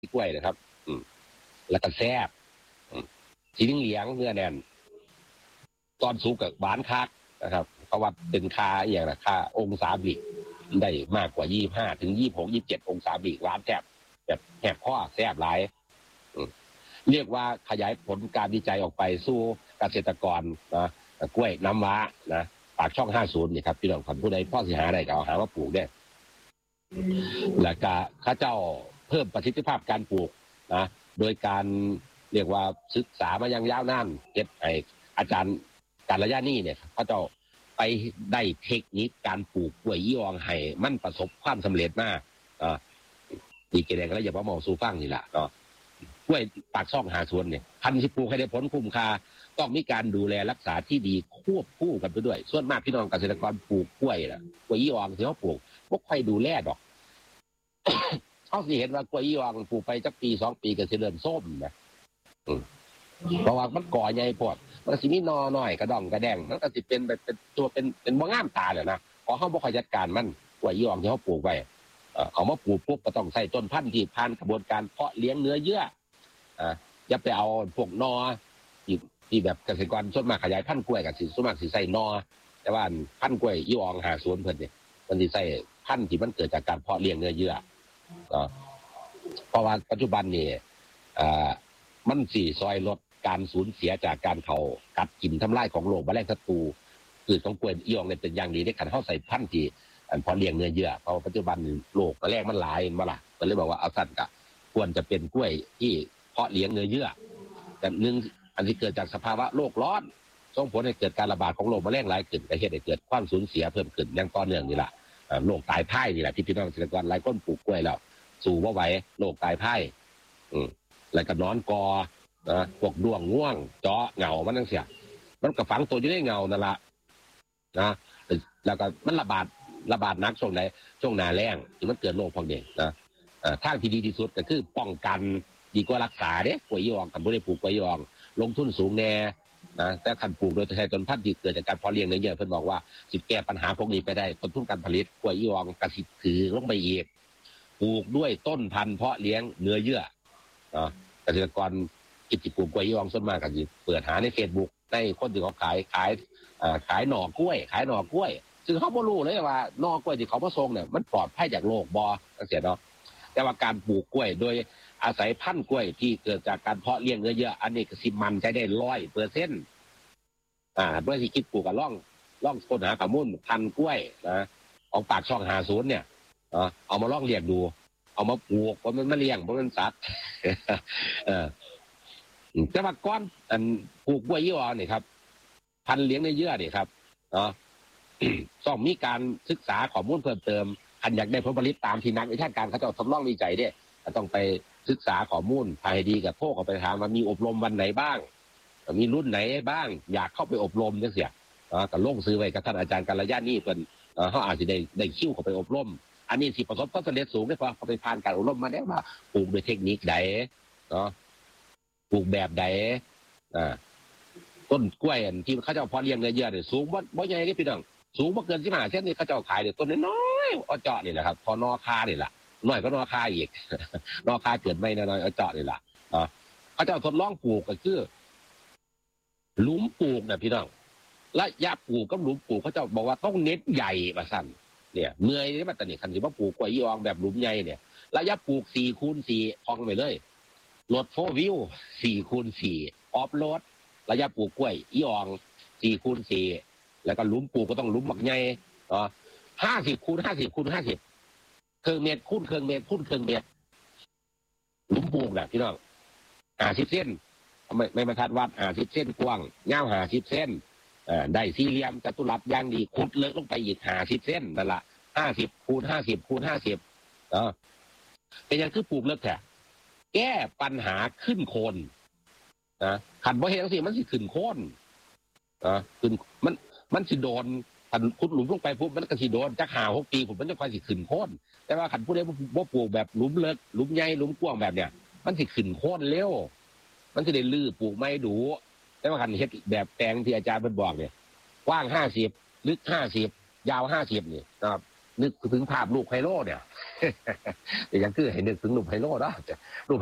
กล้วยนะครับแล้วก็แซ่บสีเหลืองเนื้อแน่นตอนสุกกับหวานคักนะครับเพราะว่าเป็นคาอย่างละคาองศาบิกได้มากกว่า25 ถึง 26 27 องศาบิกหวานแซ่บแบบแหบข้อแซ่บหลายเรียกว่าขยายผลการวิจัยออกไปสู่เกษตรกรนะกล้วยน้ำว้านะปากช่อง50นี่ครับพี่น้องคนผู้ใดพ่อสิหาได้ก็เอาหาว่าปลูกได้แล้วก็ข้าเจ้าเพิ่มประสิทธิภาพการปลูกนะโดยการเรียกว่าศึกษามายังยาวนานเฮ็ดให้อาจารย์การระยะนี้เนี่ยเขาเจ้าไปได้เทคนิคการปลูกกล้วยยี่อองให้มันประสบความสำเร็จมากดีเกแดงก็เลยอย่ามาเมาสู่ฟังนี่แหละก็กล้วยปากช่อง50เนี่ยพันธุ์ที่ปลูกให้ได้ผลคุ้มค่าต้องมีการดูแลรักษาที่ดีควบคู่กันไปด้วยส่วนมากพี่น้องเกษตรกรปลูกกล้วยล่ะกล้วยยี่อองที่เขาปลูกพวกใครดูแลดอก เขาสิเห็นว่ากล้วยยี่อองปลูกไปจักปี2 ปีก็สิเริ่มส้มนะเพราะว่ามันก่อใหญ่พอดมันสิมีนอน้อยกระดองกระแดงมันก็สิเป็นแบบเป็นตัวเป็นบ่งามตาเลยนะพอเขาบ่ค่อยจัดการมันกล้วยยี่อองที่เขาปลูกไว้เขามาปลูกปุ๊บก็ต้องใส่ต้นพันธุ์ที่ผ่านกระบวนการเพาะเลี้ยงเนื้อเยื่ออย่าไปเอาพวกนอที่แบบเกษตรกรส่วนมากขยายพันธุ์กล้วยกับส่วนมากสิใส่นอแต่ว่าพันธุ์กล้วยยี่ออง50เพิ่นเนี่ยมันสิใส่พันธุ์ที่มันเกิดจากการเพาะเลี้ยงเนื้อเยื่อเพราะว่าปัจจุบันนี่มันสิซอยลดการสูญเสียจากการเขากัดกินทำลายของโรคแมลงศัตรูคือของกล้วยยี่อองเนี่ยเป็นอย่างดีในการเข้าใส่พันธุ์ที่พอเลี้ยงเนื้อเยื่อเพราะปัจจุบันโรคแมลงมันหลายมาล่ะก็เลยบอกว่าเอาสั้นก็ควรจะเป็นกล้วยที่เพาะเลี้ยงเนื้อเยื่อแต่หนึ่งอันที่เกิดจากสภาวะโลกร้อนส่งผลให้เกิดการระบาดของโรคแมลงหลายขึ้นก็เหตุให้เกิดความสูญเสียเพิ่มขึ้นอย่างต่อเนื่องนี่แหละโรคตายพ่ายนี่แหละที่พี่น้องเกษตรกรหลายคนปลูกกล้วยแล้วสู่ว่าไหวโรคตายพ่ายแล้วก็นอนกอนะพวกด้วงง่วงเจาะเหงามันนั่งเสียมันก็ฝังตัวอยู่ในเงานั่นแหละนะแล้วก็มันระบาดนักช่วงไหนช่วงหน้าแล้งที่มันเกิดโรคพวกนี้นะทางที่ดีที่สุดก็คือป้องกันดีกว่ารักษาเด้กล้วยยี่อองกับบ่ได้ปลูกกล้วยยี่อองลงทุนสูงแน่นะแต่คันปลูกโดยใช้ต้นพันธุ์ที่เกิดจากการเพาะเลี้ยงเนื้อเยื่อเพิ่นบอกว่าสิแก้ปัญหาพวกนี้ไปได้ต้นทุนการผลิตกล้วยยี่อองก็สิถือลงไปอีกปลูกด้วยต้นพันธุ์เพาะเลี้ยงเนื้อเยื่อเกษตรกรกิจปลูกกล้วยยี่อองส่วนมากก็สิเปิดหาใน Facebook ในคนที่เขาขายหน่อกล้วยซึ่งเขาบ่รู้เลยว่าหน่อกล้วยที่เขามาส่งเนี่ยมันปลอดภัยจากโรคบ่จังซี่เนาะแต่ว่าการปลูกกล้วยโดยอาศัยพันธุ์กล้วยที่เกิดจากการเพาะเลี้ยงเนื้อเยื่ออันนี้ก็สิมันใช้ได้ 100%เมื่อที่คิดปลูกก็ล่องค้นหาข้อมูลพันธุ์กล้วยนะของปากช่อง50เนี่ยเอามาลองเลี้ยงดูเอามาปลูกบ่มันมาเลี้ยงบ่มันสัตว์แต่ว่าก่อนอันปลูกกล้วยยี่อองนี่ครับพันธุ์เลี้ยงเนื้อเยื่อนี่ครับต้องมีการศึกษาข้อมูลเพิ่มเติมอันอยากได้ผลผลิตตามที่นักวิชาการเขาจะทดลองวิจัยเนี่ยต้องไปศึกษาข้อมูลภายดีกับโทรเข้าไปถามว่ามีอบรมวันไหนบ้างมีรุ่นไหนบ้างอยากเข้าไปอบรมจังซี่ก็ลงซื้อไว้กับท่านอาจารย์กัลยาณีเพิ่นเฮาอาจสิได้คิวเข้าไปอบรมอันนี้สิประสบความสำเร็จสูงได้เพราะเขาไปผ่านการอบรมมาแล้วว่าปลูกด้วยเทคนิคใดปลูกแบบใดต้นกล้วยที่เขาเจ้าเพาะเลี้ยงเนื้อเยื่อเนี่ยสูงบ่ใหญ่นี่พี่น้องสูงบ่เกิน15 เซนนี่เขาเจ้าขายเนี่ยต้นน้อยๆเอาเจาะนี่แหละครับพอนอคานี่แหละน้อยก็นอคาอีก นอคาเกิดไม่น้อยๆเอาเจาะนี่แหละเขาเจ้าทดลองปลูกก็คือหลุมปลูกนะพี่น้องระยะปลูกกับหลุมปลูกเขาเจ้าบอกว่าต้องเน็ตใหญ่ว่าซั่นเนี่ยเมื่อยนี่มันตอนนี้คันสิบ่ปลูกกล้วยยี่อองแบบหลุมใหญ่เนี่ยระยะปลูก4x4พองไปเลยรถ4 วิว 4x4 ออฟโรดระยะปลูกกล้วยยี่ออง 4x4 แล้วก็หลุมปลูกก็ต้องหลุมบักใหญ่50x50x50เครื่องเมตรคูณเครื่องเมตรคูณเครื่องเมตรหลุมปลูกน่ะพี่น้อง50 เซนไม่บรรทัดวัด50 เซนกว้างยาว50 เซนได้สี่เหลี่ยมจัตุรัสอย่างดีขุดเลิกลงไปอีก50 เซนนั่นล่ะ50x50x50เป็นอย่างคือปลูกเลิกแท้แก้ปัญหาขึ้นโคนนะขันบ่เฮ็ดจังซี่มันสิขึ้นโคนขึ้นมันสิโดนคันขุดหลุมลงไปปุ๊บมันก็สิโดนจัก5-6 ปีผมมันจะค่อยสิขึ้นโคนแต่ว่าคันผู้ใดบ่ปลูกแบบหลุมเลิกหลุมใหญ่หลุมกว้างแบบเนี้ยมันสิขึ้นโคนเร็วมันสิได้ลื้อปลูกไม้ดูแต่ว่าคันเฮ็ดแบบแปลงที่อาจารย์เพิ่นบอกเนี่ยกว้าง50ลึก50ยาว50นี่นะครับนึกถึงภาพลูกไฮโลเนี่ย อย่างคือให้นึกถึงลูกไฮโลเนาะ